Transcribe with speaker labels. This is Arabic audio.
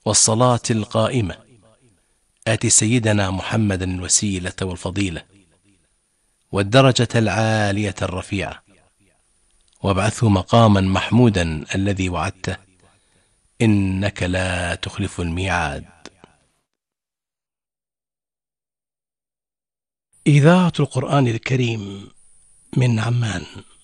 Speaker 1: والصلاة القائمة آت سيدنا محمدا الوسيلة والفضيلة والدرجة العالية الرفيعة وابعثه مقاما محمودا الذي وعدته إنك لا تخلف الميعاد. إذاعة القرآن الكريم من عمان.